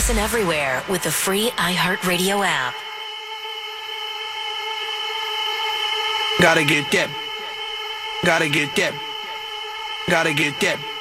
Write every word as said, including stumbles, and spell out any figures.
Listen everywhere with the free iHeartRadio app. Gotta get that. Gotta get that. Gotta get that.